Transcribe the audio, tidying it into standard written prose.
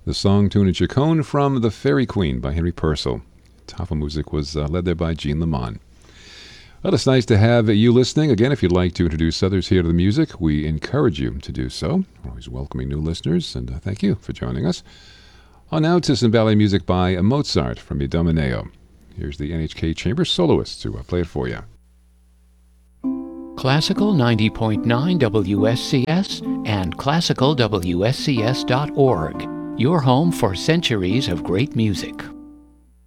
The song, tune, and chaconne from The Fairy Queen by Henry Purcell. Tafelmusik was led there by Jean Lamont. Well, it's nice to have you listening. Again, if you'd like to introduce others here to the music, we encourage you to do so. We're always welcoming new listeners, and thank you for joining us. On now to some ballet music by Mozart from Idomeneo. Here's the NHK Chamber Soloists to play it for you. Classical 90.9 WSCS and classicalwscs.org. Your home for centuries of great music.